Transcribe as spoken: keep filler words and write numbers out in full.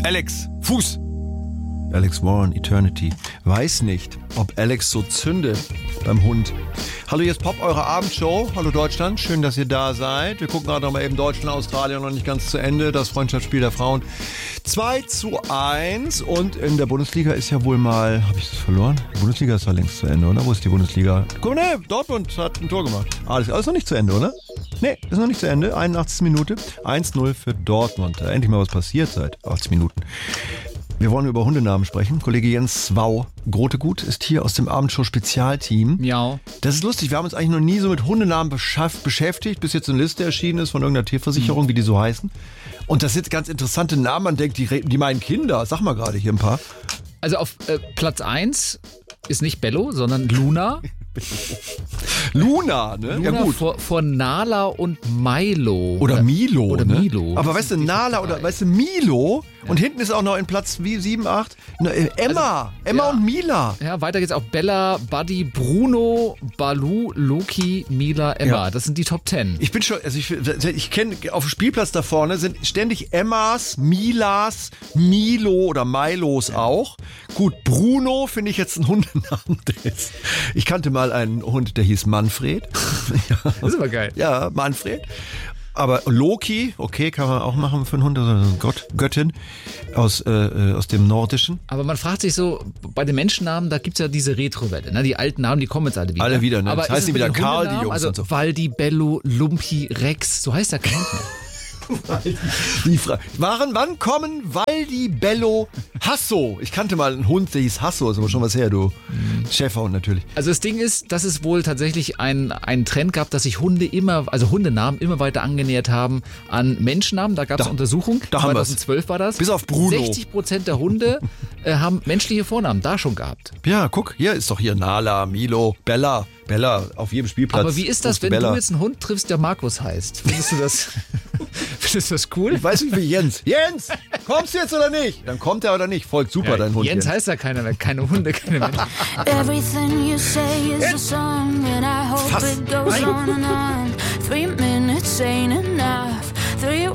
Alex, Fuß. Alex Warren, Eternity. Weiß nicht, ob Alex so zünde beim Hund. Hallo, jetzt Pop, eure Abendshow. Hallo Deutschland, schön, dass ihr da seid. Wir gucken gerade noch mal eben Deutschland, Australien noch nicht ganz zu Ende. Das Freundschaftsspiel der Frauen. zwei zu eins und in der Bundesliga ist ja wohl mal, habe ich das verloren? Die Bundesliga ist ja längst zu Ende, oder? Wo ist die Bundesliga? Guck mal, ne, Dortmund hat ein Tor gemacht. Alles, alles noch nicht zu Ende, oder? Nee, ist noch nicht zu Ende. einundachtzigste Minute. eins null für Dortmund. Da endlich mal was passiert seit achtzig Minuten. Wir wollen über Hundenamen sprechen. Kollege Jens Wau Grotegut ist hier aus dem Abendshow-Spezialteam. Miau. Das ist lustig, wir haben uns eigentlich noch nie so mit Hundenamen beschaff- beschäftigt, bis jetzt eine Liste erschienen ist von irgendeiner Tierversicherung, mhm. wie die so heißen. Und das sind ganz interessante Namen, man denkt, die, die meinen Kinder. Sag mal gerade hier ein paar. Also auf äh, Platz eins ist nicht Bello, sondern Luna. Luna, ne? Luna ja gut. Vor, vor Nala und Milo. Oder Milo, Oder ne? Milo. Aber weißt du, Nala oder weißt du, Milo ja. Und hinten ist auch noch in Platz wie sieben, acht äh, Emma, also, Emma ja. und Mila. Ja, weiter geht's auch Bella, Buddy, Bruno, Balu, Loki, Mila, Emma. Ja. Das sind die Top Ten. Ich bin schon, also ich, ich kenne auf dem Spielplatz da vorne sind ständig Emmas, Milas, Milo oder Milos ja. auch. Gut, Bruno finde ich jetzt einen Hundenamen. Ich kannte mal einen Hund, der hieß Manfred. Ja. Das ist aber geil. Ja, Manfred. Aber Loki, okay, kann man auch machen für einen Hund, also Gott, Göttin aus, äh, aus dem Nordischen. Aber man fragt sich so, bei den Menschennamen, da gibt's ja diese Retro-Welle, ne? Die alten Namen, die kommen jetzt alle wieder. Alle wieder, ne? Aber das heißt nicht wieder Karl, die Jungs also und so. Waldi, Bello, Lumpi, Rex, so heißt der kein mehr. Die Fra- Waren, wann kommen Waldi, Bello, Hasso? Ich kannte mal einen Hund, der hieß Hasso, ist aber schon was her, du. Mhm. Schäferhund natürlich. Also das Ding ist, dass es wohl tatsächlich einen, einen Trend gab, dass sich Hunde immer, also Hundenamen immer weiter angenähert haben an Menschennamen. Da gab es Untersuchungen, da zweitausendzwölf war das. Bis auf Bruno. sechzig Prozent der Hunde äh, haben menschliche Vornamen da schon gehabt. Ja, guck, hier ist doch hier Nala, Milo, Bella. Bella auf jedem Spielplatz. Aber wie ist das, wenn Bella. du jetzt einen Hund triffst, der Markus heißt? Findest du das, findest du das cool? Ich weiß nicht, wie Jens. Jens, kommst du jetzt oder nicht? Dann kommt er oder nicht. Folgt super, ja, dein Hund. Jens, Jens heißt ja keiner mehr. Keine Hunde, keine Menschen. Everything you say is a song and I hope it goes on and on. Three minutes ain't enough. Three